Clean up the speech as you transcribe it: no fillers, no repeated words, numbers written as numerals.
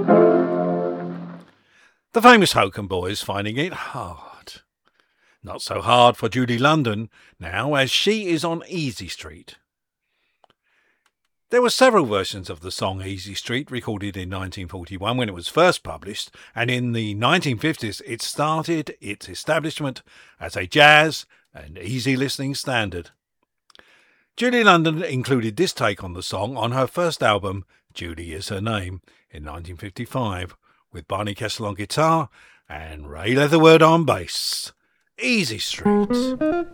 The famous Hoken Boys finding it hard. Not so hard for Judy London now, as she is on Easy Street. There were several versions of the song Easy Street recorded in 1941 when it was first published, and in the 1950s it started its establishment as a jazz and easy listening standard. Judy London included this take on the song on her first album, Judy Is Her Name, in 1955, with Barney Kessel on guitar and Ray Leatherwood on bass. Easy Street.